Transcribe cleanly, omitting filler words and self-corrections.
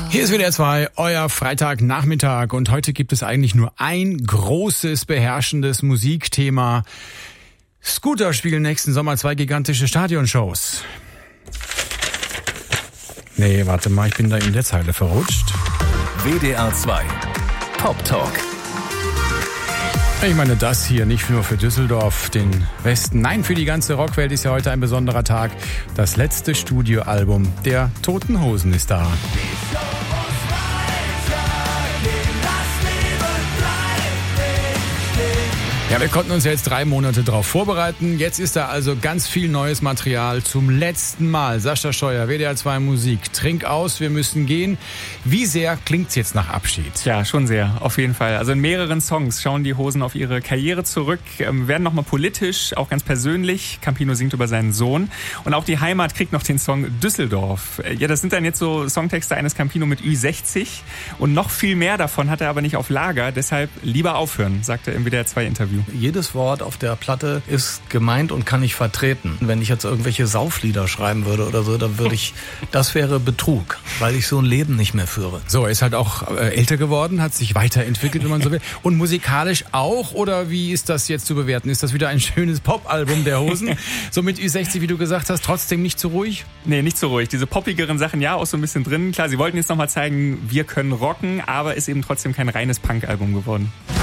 Hier ist WDR 2, euer Freitagnachmittag, und heute gibt es eigentlich nur ein großes, beherrschendes Musikthema. Scooter spielen nächsten Sommer 2 gigantische Stadionshows. Nee, warte mal, ich bin da in der Zeile verrutscht. WDR 2 Pop Talk. Ich meine, das hier nicht nur für Düsseldorf, den Westen, nein, für die ganze Rockwelt ist ja heute ein besonderer Tag. Das letzte Studioalbum der Toten Hosen ist da. Ja, wir konnten uns ja jetzt 3 Monate drauf vorbereiten. Jetzt ist da also ganz viel neues Material zum letzten Mal. Sascha Scheuer, WDR 2 Musik. Trink aus, wir müssen gehen. Wie sehr klingt's jetzt nach Abschied? Ja, schon sehr, auf jeden Fall. Also in mehreren Songs schauen die Hosen auf ihre Karriere zurück, werden nochmal politisch, auch ganz persönlich. Campino singt über seinen Sohn. Und auch die Heimat kriegt noch den Song Düsseldorf. Ja, das sind dann jetzt so Songtexte eines Campino mit Ü60. Und noch viel mehr davon hat er aber nicht auf Lager. Deshalb lieber aufhören, sagt er im WDR 2 Interview. Jedes Wort auf der Platte ist gemeint und kann ich vertreten. Wenn ich jetzt irgendwelche Sauflieder schreiben würde oder so, dann das wäre Betrug, weil ich so ein Leben nicht mehr führe. So, er ist halt auch älter geworden, hat sich weiterentwickelt, wenn man so will. Und musikalisch auch, oder wie ist das jetzt zu bewerten? Ist das wieder ein schönes Pop-Album der Hosen? So mit Ü60, wie du gesagt hast, trotzdem nicht zu ruhig? Nee, nicht so ruhig. Diese poppigeren Sachen, ja, auch so ein bisschen drin. Klar, sie wollten jetzt nochmal zeigen, wir können rocken, aber ist eben trotzdem kein reines Punk-Album geworden.